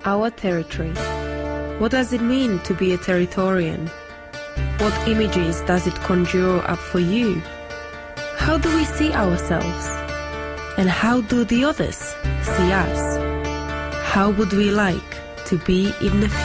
our territory. What does it mean to be a Territorian? What images does it conjure up for you? How do we see ourselves? And how do the others see us? How would we like to be in the future?